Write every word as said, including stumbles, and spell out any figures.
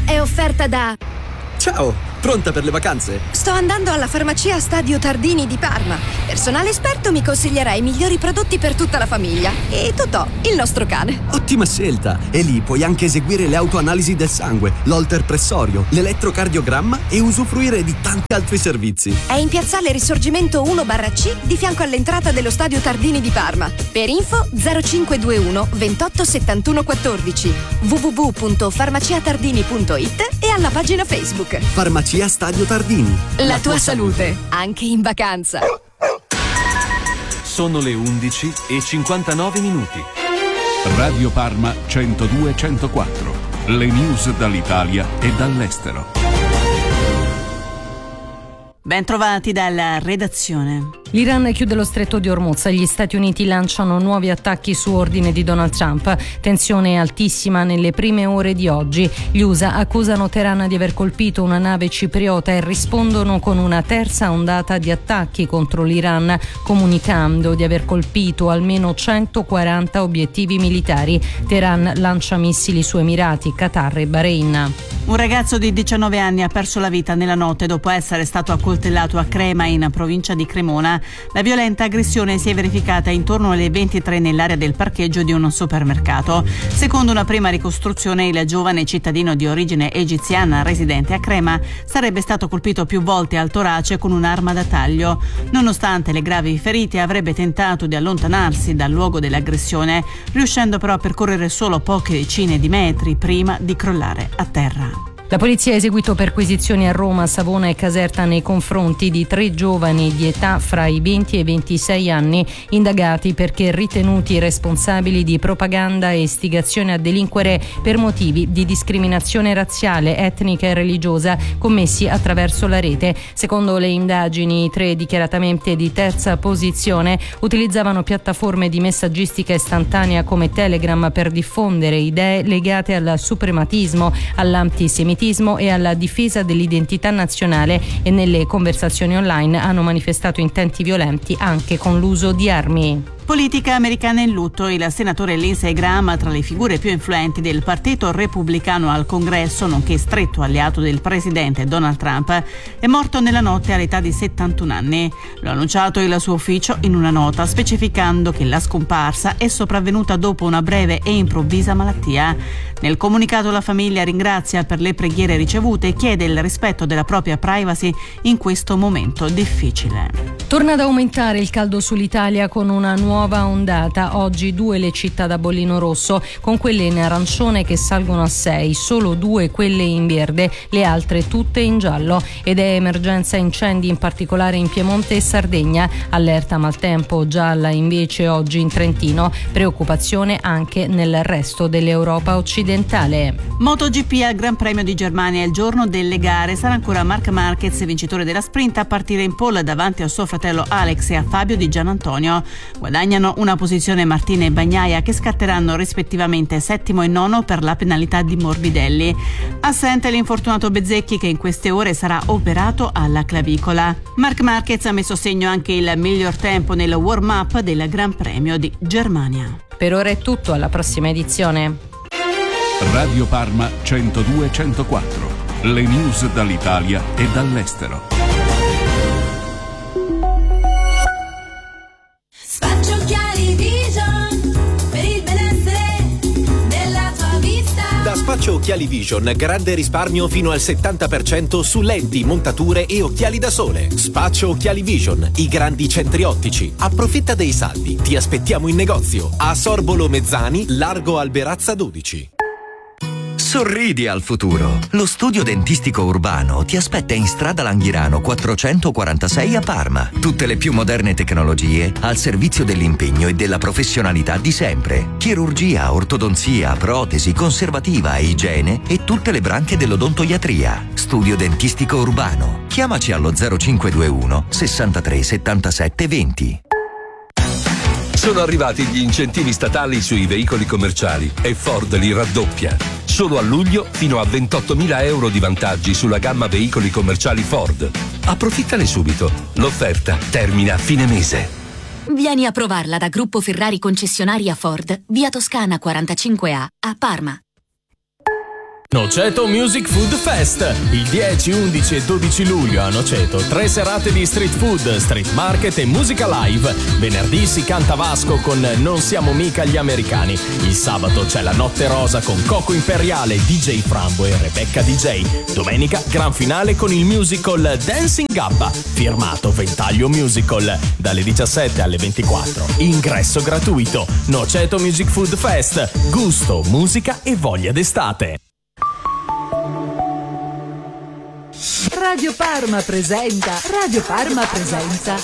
è offerta da... Ciao, pronta per le vacanze? Sto andando alla farmacia Stadio Tardini di Parma. Personale esperto mi consiglierà i migliori prodotti per tutta la famiglia. E Totò, il nostro cane. Ottima scelta! E lì puoi anche eseguire le autoanalisi del sangue, l'holter pressorio, l'elettrocardiogramma e usufruire di tanti altri servizi. È in piazzale Risorgimento uno barra C, di fianco all'entrata dello Stadio Tardini di Parma. Per info zero cinque due uno ventotto settantuno quattordici, w w w punto farmaciatardini punto it e alla pagina Facebook. Farmacia Stadio Tardini. La, La tua, tua salute, salute, anche in vacanza. Sono le undici e cinquantanove minuti. Radio Parma centodue centoquattro. Le news dall'Italia e dall'estero. Ben trovati dalla redazione. L'Iran chiude lo stretto di Hormuz, gli Stati Uniti lanciano nuovi attacchi su ordine di Donald Trump, tensione altissima nelle prime ore di oggi. Gli U S A accusano Teheran di aver colpito una nave cipriota e rispondono con una terza ondata di attacchi contro l'Iran, comunicando di aver colpito almeno centoquaranta obiettivi militari. Teheran lancia missili su Emirati, Qatar e Bahrain. Un ragazzo di diciannove anni ha perso la vita nella notte dopo essere stato accoltellato a Crema, in provincia di Cremona. La violenta aggressione si è verificata intorno alle ventitré nell'area del parcheggio di un supermercato. Secondo una prima ricostruzione, il giovane cittadino di origine egiziana residente a Crema sarebbe stato colpito più volte al torace con un'arma da taglio. Nonostante le gravi ferite, avrebbe tentato di allontanarsi dal luogo dell'aggressione, riuscendo però a percorrere solo poche decine di metri prima di crollare a terra. La polizia ha eseguito perquisizioni a Roma, Savona e Caserta nei confronti di tre giovani di età fra i venti e i ventisei anni, indagati perché ritenuti responsabili di propaganda e istigazione a delinquere per motivi di discriminazione razziale, etnica e religiosa commessi attraverso la rete. Secondo le indagini, i tre, dichiaratamente di terza posizione, utilizzavano piattaforme di messaggistica istantanea come Telegram per diffondere idee legate al suprematismo, all'antisemitismo e alla difesa dell'identità nazionale, e nelle conversazioni online hanno manifestato intenti violenti anche con l'uso di armi. Politica americana in lutto. Il senatore Lindsey Graham, tra le figure più influenti del partito repubblicano al Congresso, nonché stretto alleato del presidente Donald Trump, è morto nella notte all'età di settantuno anni. Lo ha annunciato il suo ufficio in una nota, specificando che la scomparsa è sopravvenuta dopo una breve e improvvisa malattia. Nel comunicato la famiglia ringrazia per le preghiere ricevute e chiede il rispetto della propria privacy in questo momento difficile. Torna ad aumentare il caldo sull'Italia con una nuova ondata. Oggi due le città da bollino rosso, con quelle in arancione che salgono a sei, solo due quelle in verde, le altre tutte in giallo. Ed è emergenza incendi, in particolare in Piemonte e Sardegna. Allerta maltempo gialla invece oggi in Trentino. Preoccupazione anche nel resto dell'Europa occidentale. MotoGP al Gran Premio di Germania. Il giorno delle gare sarà ancora Marc Marquez, vincitore della sprint, a partire in pole davanti a suo fratello Alex e a Fabio Di Gianantonio. Guadagnano una posizione Martina e Bagnaia, che scatteranno rispettivamente settimo e nono per la penalità di Morbidelli. Assente l'infortunato Bezzecchi, che in queste ore sarà operato alla clavicola. Marc Marquez ha messo segno anche il miglior tempo nel warm-up del Gran Premio di Germania. Per ora è tutto, alla prossima edizione. Radio Parma centodue centoquattro. Le news dall'Italia e dall'estero. Spaccio Occhiali Vision per il benessere della tua vista. Da Spaccio Occhiali Vision, grande risparmio fino al settanta per cento su lenti, montature e occhiali da sole. Spaccio Occhiali Vision, i grandi centri ottici. Approfitta dei saldi, ti aspettiamo in negozio a Sorbolo Mezzani, largo Alberazza dodici. Sorridi al futuro. Lo studio dentistico urbano ti aspetta in strada Langhirano quattrocentoquarantasei a Parma. Tutte le più moderne tecnologie al servizio dell'impegno e della professionalità di sempre. Chirurgia, ortodonzia, protesi, conservativa e igiene e tutte le branche dell'odontoiatria. Studio dentistico urbano. Chiamaci allo zero cinque due uno sessantatré settantasette venti. Sono arrivati gli incentivi statali sui veicoli commerciali e Ford li raddoppia. Solo a luglio fino a ventottomila euro di vantaggi sulla gamma veicoli commerciali Ford. Approfittane subito. L'offerta termina a fine mese. Vieni a provarla da Gruppo Ferrari concessionaria Ford, via Toscana quarantacinque A, a Parma. Noceto Music Food Fest, il dieci, undici e dodici luglio a Noceto, tre serate di street food, street market e musica live. Venerdì si canta Vasco con Non siamo mica gli americani. Il sabato c'è la Notte Rosa con Coco Imperiale, D J Frambo e Rebecca D J. Domenica gran finale con il musical Dancing Gabba, firmato Ventaglio Musical, dalle diciassette alle ventiquattro. Ingresso gratuito. Noceto Music Food Fest, gusto, musica e voglia d'estate. Radio Parma presenta Radio Parma presenta